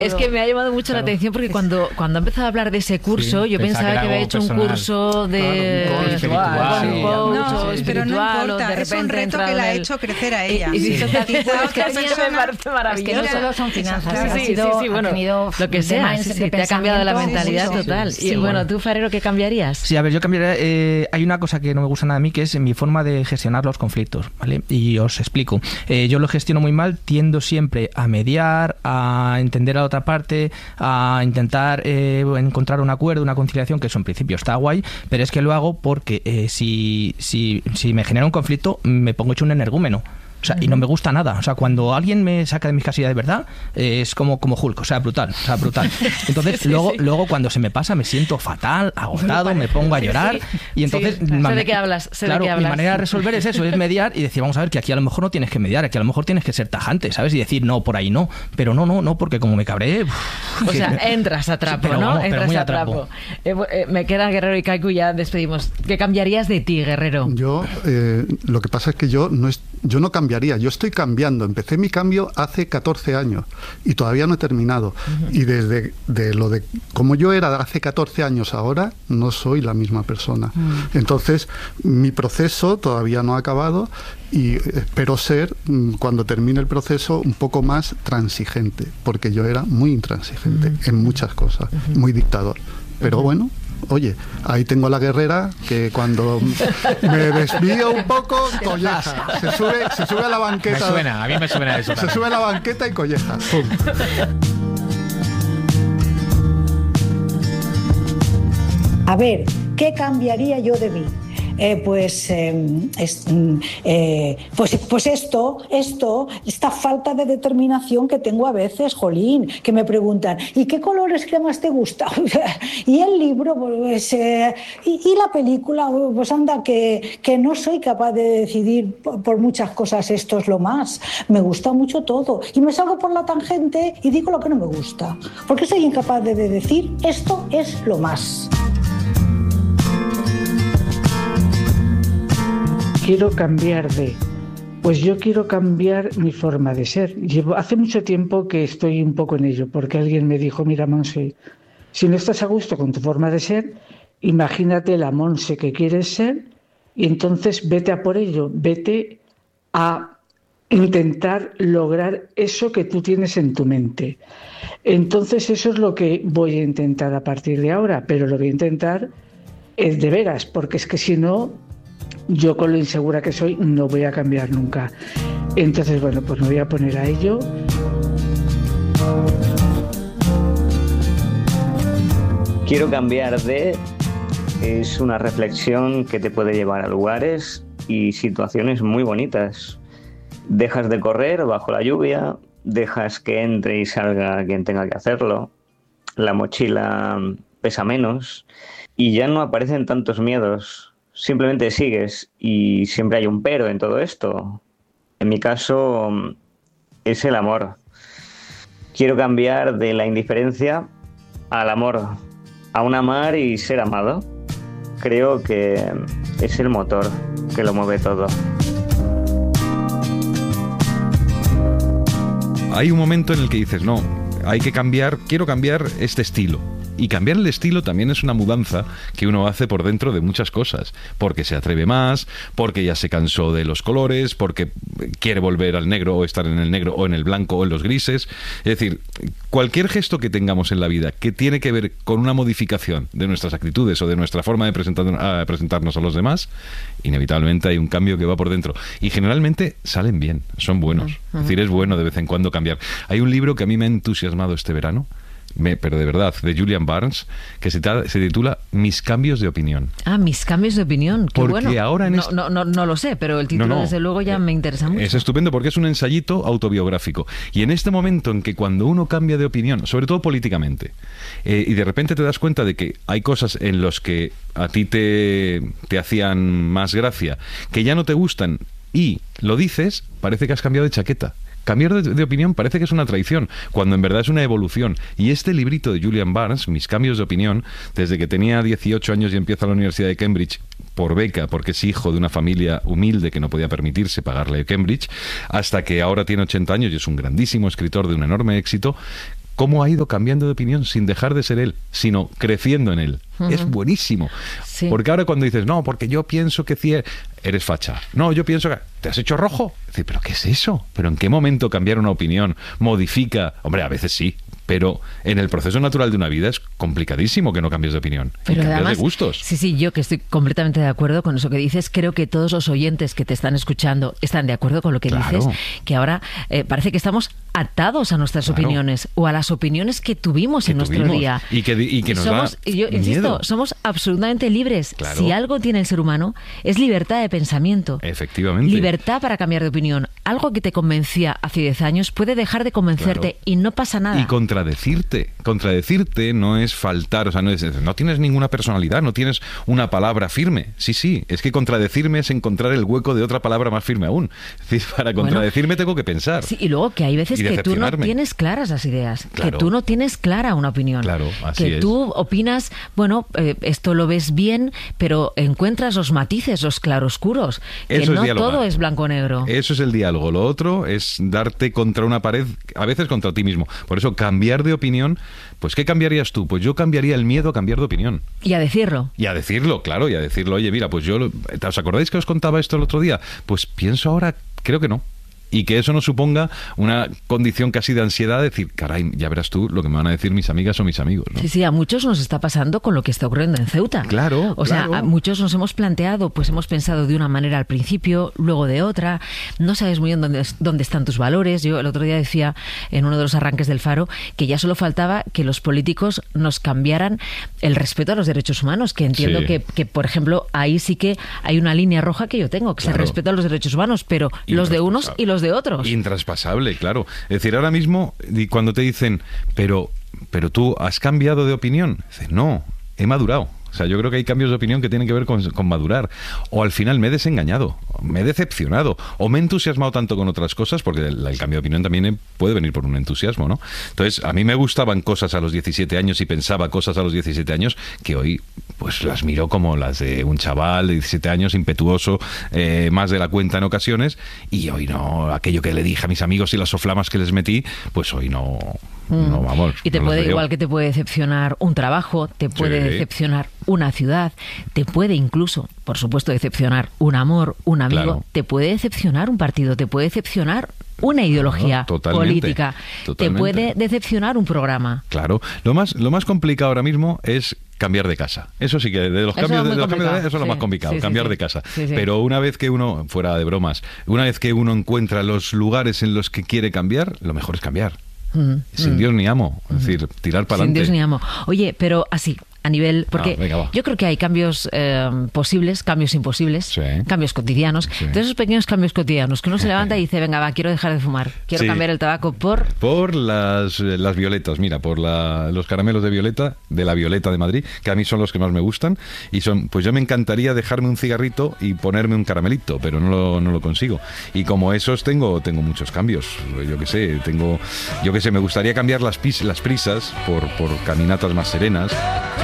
Es que me ha llamado mucho la atención porque cuando ha empezado a hablar de ese curso, yo pensaba que había hecho personal. Un curso de pero no importa, es un reto que la ha hecho crecer a ella. Me parece maravilloso. Es que no solo son finanzas, sí, bueno, lo que sea, te ha cambiado la mentalidad total. Y bueno, tú, Farero, ¿qué cambiarías? Sí, a ver, yo cambiaría. Hay una cosa que no me gusta nada a mí, que es mi forma de gestionar los conflictos, ¿vale? Y os explico. Yo lo gestiono muy mal, tiendo siempre a mediar, a entender a la otra parte, a intentar encontrar un acuerdo, una conciliación, que eso en principio está guay, pero es que lo hago porque si me genera un conflicto me pongo hecho un energúmeno. O sea, y no me gusta nada. O sea, cuando alguien me saca de mis casillas de verdad, es como Hulk, o sea, brutal. Entonces, luego cuando se me pasa, me siento fatal, agotado, me pongo a llorar. Y entonces... Sé de qué hablas. Claro, mi manera de resolver es eso, es mediar y decir, vamos a ver, que aquí a lo mejor no tienes que mediar, aquí a lo mejor tienes que ser tajante, ¿sabes? Y decir, no, por ahí no. Pero no, porque como me cabreé... O sea, entras a trapo, sí, ¿no? Entras muy a trapo. Me queda Guerrero y Kaiku, ya despedimos. ¿Qué cambiarías de ti, Guerrero? Yo, lo que pasa es que yo no cambiaría. Yo estoy cambiando. Empecé mi cambio hace 14 años y todavía no he terminado. Y desde como yo era hace 14 años ahora, no soy la misma persona. Entonces, mi proceso todavía no ha acabado y espero ser, cuando termine el proceso, un poco más transigente, porque yo era muy intransigente en muchas cosas, muy dictador. Pero bueno, oye, ahí tengo a la guerrera que cuando me desvío un poco, colleja. Se sube a la banqueta. A mí me suena eso. Se sube a la banqueta y colleja. ¡Pum! A ver, ¿qué cambiaría yo de mí? Pues esta falta de determinación que tengo a veces, jolín, que me preguntan, ¿y qué colores que más te gusta? Y el libro, pues, y la película, pues anda, que no soy capaz de decidir por muchas cosas, esto es lo más. Me gusta mucho todo. Y me salgo por la tangente y digo lo que no me gusta. Porque soy incapaz de decir, esto es lo más. Quiero cambiar pues yo quiero cambiar mi forma de ser. Hace mucho tiempo que estoy un poco en ello, porque alguien me dijo, mira, Monse, si no estás a gusto con tu forma de ser, imagínate la Monse que quieres ser y entonces vete a por ello, vete a intentar lograr eso que tú tienes en tu mente. Entonces eso es lo que voy a intentar a partir de ahora, pero lo voy a intentar es de veras, porque es que si no, yo con lo insegura que soy no voy a cambiar nunca. Entonces, bueno, pues me voy a poner a ello. Quiero cambiar es una reflexión que te puede llevar a lugares y situaciones muy bonitas. Dejas de correr bajo la lluvia, dejas que entre y salga quien tenga que hacerlo, la mochila pesa menos y ya no aparecen tantos miedos. Simplemente sigues y siempre hay un pero en todo esto. En mi caso es el amor. Quiero cambiar de la indiferencia al amor, a un amar y ser amado. Creo que es el motor que lo mueve todo. Hay un momento en el que dices, no, hay que cambiar, quiero cambiar este estilo. Y cambiar el estilo también es una mudanza que uno hace por dentro de muchas cosas, porque se atreve más, porque ya se cansó de los colores, porque quiere volver al negro o estar en el negro o en el blanco o en los grises. Es decir, cualquier gesto que tengamos en la vida que tiene que ver con una modificación de nuestras actitudes o de nuestra forma de presentarnos a los demás, inevitablemente hay un cambio que va por dentro. Y generalmente salen bien, son buenos. Es decir, es bueno de vez en cuando cambiar. Hay un libro que a mí me ha entusiasmado este verano, pero de verdad, de Julian Barnes, que se titula Mis cambios de opinión. Mis cambios de opinión, qué porque bueno. Ahora no lo sé, pero el título desde luego ya me interesa mucho. Es estupendo porque es un ensayito autobiográfico. Y en este momento en que cuando uno cambia de opinión, sobre todo políticamente, y de repente te das cuenta de que hay cosas en las que a ti te hacían más gracia, que ya no te gustan, y lo dices, parece que has cambiado de chaqueta. Cambiar de opinión parece que es una traición, cuando en verdad es una evolución. Y este librito de Julian Barnes, Mis cambios de opinión, desde que tenía 18 años y empieza la Universidad de Cambridge por beca, porque es hijo de una familia humilde que no podía permitirse pagarle Cambridge, hasta que ahora tiene 80 años y es un grandísimo escritor de un enorme éxito, cómo ha ido cambiando de opinión sin dejar de ser él, sino creciendo en él. Es buenísimo. Sí. Porque ahora cuando dices, no, porque yo pienso que eres facha. No, yo pienso que... ¿Te has hecho rojo? Dices, ¿pero qué es eso? ¿Pero en qué momento cambiar una opinión modifica? Hombre, a veces sí. Pero en el proceso natural de una vida es complicadísimo que no cambies de opinión. Pero cambias además, de gustos. Sí, yo que estoy completamente de acuerdo con eso que dices. Creo que todos los oyentes que te están escuchando están de acuerdo con lo que dices. Que ahora parece que estamos atados a nuestras opiniones o a las opiniones que tuvimos en nuestro día. Y que nos somos, da yo insisto, miedo. somos absolutamente libres. Claro. Si algo tiene el ser humano es libertad de pensamiento. Efectivamente. Libertad para cambiar de opinión. Algo que te convencía hace 10 años puede dejar de convencerte y no pasa nada. Y contradecirte no es faltar, o sea, no tienes ninguna personalidad, no tienes una palabra firme. Sí, es que contradecirme es encontrar el hueco de otra palabra más firme aún. Es decir, para contradecirme tengo que pensar. Sí, y luego que hay veces que tú no tienes claras las ideas, que tú no tienes clara una opinión. Claro, así que tú opinas, bueno, esto lo ves bien, pero encuentras los matices, los claroscuros, que no todo es blanco-negro. Eso es el diálogo. Lo otro es darte contra una pared, a veces contra ti mismo. Por eso, cambiar de opinión, pues ¿qué cambiarías tú? Pues yo cambiaría el miedo a cambiar de opinión. Y a decirlo. Claro, y a decirlo, oye, mira, pues ¿os acordáis que os contaba esto el otro día? Pues pienso ahora, creo que no. Y que eso no suponga una condición casi de ansiedad, de decir, caray, ya verás tú lo que me van a decir mis amigas o mis amigos, ¿no? Sí, a muchos nos está pasando con lo que está ocurriendo en Ceuta. Claro, O sea, a muchos nos hemos planteado, pues hemos pensado de una manera al principio, luego de otra, no sabes muy bien dónde están tus valores. Yo el otro día decía, en uno de los arranques del Faro, que ya solo faltaba que los políticos nos cambiaran el respeto a los derechos humanos, que entiendo que, por ejemplo, ahí sí que hay una línea roja que yo tengo, que es el respeto a los derechos humanos, pero los de unos y los de otros. Intraspasable, claro. Es decir, ahora mismo, cuando te dicen, pero tú has cambiado de opinión, dices, no, he madurado. O sea, yo creo que hay cambios de opinión que tienen que ver con madurar. O al final me he desengañado, me he decepcionado, o me he entusiasmado tanto con otras cosas, porque el cambio de opinión también puede venir por un entusiasmo, ¿no? Entonces, a mí me gustaban cosas a los 17 años y pensaba cosas a los 17 años que hoy pues las miro como las de un chaval de 17 años impetuoso, más de la cuenta en ocasiones, y hoy no, aquello que le dije a mis amigos y las soflamas que les metí, pues hoy no... No, vamos, y te no puede, igual que te puede decepcionar un trabajo, te puede decepcionar una ciudad, te puede incluso, por supuesto, decepcionar un amor, un amigo, te puede decepcionar un partido, te puede decepcionar una ideología política, te puede decepcionar un programa. Claro, lo más complicado ahora mismo es cambiar de casa. Eso sí que de los cambios de eso es lo más complicado, cambiar de casa. Pero una vez que uno, fuera de bromas, una vez que uno encuentra los lugares en los que quiere cambiar, lo mejor es cambiar. Sin Dios ni amo, es decir, tirar para adelante. Sin Dios ni amo. Oye, pero así, a nivel... Porque yo creo que hay cambios posibles, cambios imposibles, cambios cotidianos. De esos pequeños cambios cotidianos que uno se levanta y dice, venga, va, quiero dejar de fumar, quiero cambiar el tabaco por... Por las violetas, mira, por los caramelos de la Violeta de Madrid, que a mí son los que más me gustan, y pues yo me encantaría dejarme un cigarrito y ponerme un caramelito, pero no lo consigo. Y como esos tengo muchos cambios, yo qué sé, me gustaría cambiar las prisas por caminatas más serenas.